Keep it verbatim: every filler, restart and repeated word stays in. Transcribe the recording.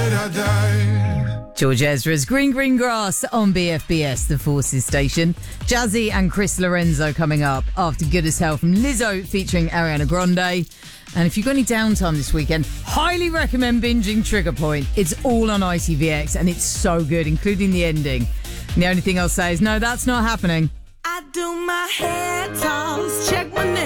George Ezra's Green Green Grass on B F B S, the Forces station. Jazzy and Chris Lorenzo coming up after Good As Hell from Lizzo featuring Ariana Grande. And if you've got any downtime this weekend, highly recommend binging Trigger Point. It's all on I T V X and it's so good, including the ending. And the only thing I'll say is, no, that's not happening. I do my hair toss, check my